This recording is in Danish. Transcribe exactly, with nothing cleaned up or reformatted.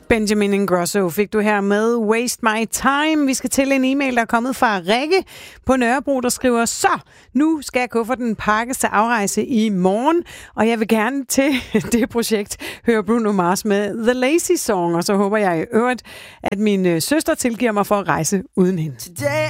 Benjamin Ingrosso fik du her med Waste My Time. Vi skal til en e-mail, der er kommet fra Rikke på Nørrebro, der skriver, så nu skal jeg kufferten pakkes til afrejse i morgen, og jeg vil gerne til det projekt høre Bruno Mars med The Lazy Song, og så håber jeg i øvrigt, at min søster tilgiver mig for at rejse uden hende.